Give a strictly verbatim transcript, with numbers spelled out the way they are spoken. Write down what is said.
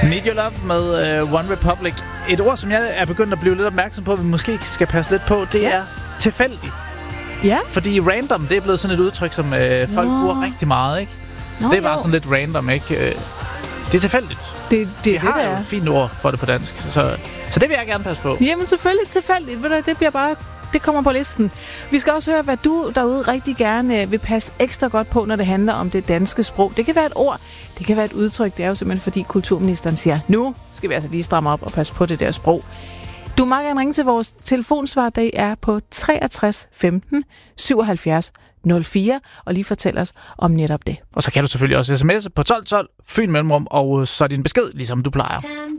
Need Your Love med uh, One Republic. Et ord, som jeg er begyndt at blive lidt opmærksom på, at vi måske skal passe lidt på, det ja. er tilfældig. Ja. Fordi random, det er blevet sådan et udtryk, som øh, folk Nå. bruger rigtig meget, ikke? Nå, det er bare jo. sådan lidt random, ikke? Det er tilfældigt. Det, det, Vi det har det, jo et fint ord for det på dansk, så, så det vil jeg gerne passe på. Jamen selvfølgelig tilfældigt. Ved du, det bliver bare... Det kommer på listen. Vi skal også høre, hvad du derude rigtig gerne vil passe ekstra godt på, når det handler om det danske sprog. Det kan være et ord, det kan være et udtryk. Det er jo simpelthen, fordi kulturministeren siger, nu skal vi altså lige stramme op og passe på det der sprog. Du må gerne ringe til vores telefonsvar, det er på treogtres femten syvoghalvfjerds nul fire, og lige fortælle os om netop det. Og så kan du selvfølgelig også sms'e på tolv tolv, Fyn Mellemrum, og så din besked, ligesom du plejer.